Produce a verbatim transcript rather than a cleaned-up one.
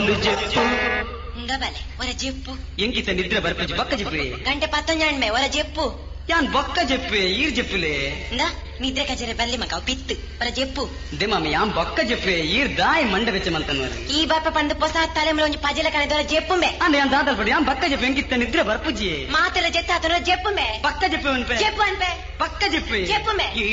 ಬಲು ಜಪ್ಪು ಬಲೆ ಒರ ಜೆಪ್ಪು ಎಂಕಿತ ನಿದ್ರೆ ಬರ್ಪಜಿ ಬಕ್ಕ ಜಪ್ಪೆ ಗಂಟೆ ಪತ್ತೊಂಜಾಣ್ಮೆ ಒರ ಜೆಪ್ಪು ಯಾನ್ ಬೊಕ್ಕ ಜಪ್ಪೆ ಈರ್ ಜಪ್ಪುಲೆ ನಿದ್ರೆ ಕಜರೆ ಬಲ್ಲಿ ಮಗ ಪಿತ್ತು ಒರ ಜೆಪ್ಪು ದೆ ಮಾಮಿ ಯಾನ್ ಬೊಕ್ಕ ಜಪ್ಪೆ ಈರ್ ದಾಯಿ ಮಂಡ ಬೆಚ್ಚ ಮಂತನ್ವರಿ ಈ ಬಾಪ ಪಂದು ಪೊಸ ತಲೆಮಲ ಒಂಜಿ ಪಜಲ ಕಣದೊರ ಜೆಪ್ಪುಂಬೆ ಅಂದ್ರೆ ಯಾನ್ ದಾದಲ್ ಪಡಿ ಯಾನ್ ಬಕ್ಕ ಜಪ್ಪೆ ಎಂಕಿತ ನಿದ್ರೆ ಬರ್ಪಜಿ ಮಾತೆಲ್ಲ ಜೆತ್ತ ಆತನ ಜೆಪ್ಪುಂಬೆ ಬಕ್ಕ ಜಪ್ಪೆ ಅನ್ಪೆ ಜೆಪ್ಪು ಅನ್ಪೆ ಬಕ್ಕ ಜಪ್ಪೆ ಜೆಪ್ಪುಂಬೆ